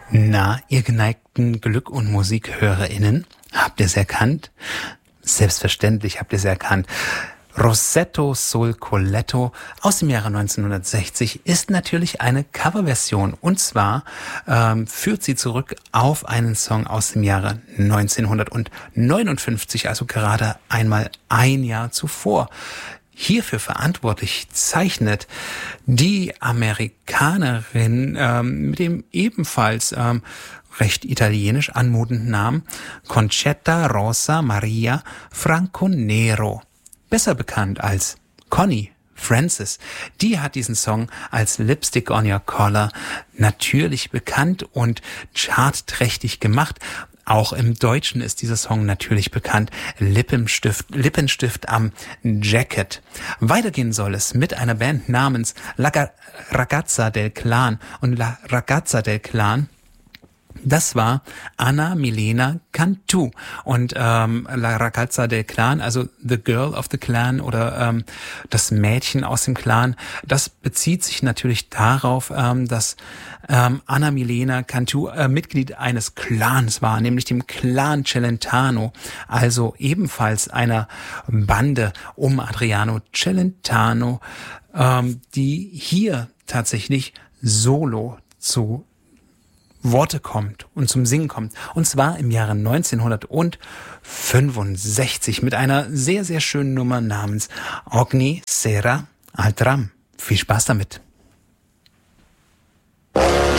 Na, ihr geneigten Glück- und MusikhörerInnen, habt ihr es erkannt? Selbstverständlich habt ihr es erkannt. Rosetto sul Colletto aus dem Jahre 1960 ist natürlich eine Coverversion. Und zwar führt sie zurück auf einen Song aus dem Jahre 1959, also gerade einmal ein Jahr zuvor. Hierfür verantwortlich zeichnet die Amerikanerin mit dem ebenfalls recht italienisch anmutenden Namen Concetta Rosa Maria Franconero, besser bekannt als Connie Francis. Die hat diesen Song als Lipstick on Your Collar natürlich bekannt und chartträchtig gemacht. Auch im Deutschen ist dieser Song natürlich bekannt. Lippenstift am Jacket. Weitergehen soll es mit einer Band namens La Ragazza del Clan. Und La Ragazza del Clan, das war Anna Milena Cantu. Und La Ragazza del Clan, also The Girl of the Clan oder das Mädchen aus dem Clan, das bezieht sich natürlich darauf, dass Anna Milena Cantu Mitglied eines Clans war, nämlich dem Clan Celentano, also ebenfalls einer Bande um Adriano Celentano, die hier tatsächlich solo zu Worte kommt und zum Singen kommt. Und zwar im Jahre 1965 mit einer sehr, sehr schönen Nummer namens Ogni Sera al Tram. Viel Spaß damit.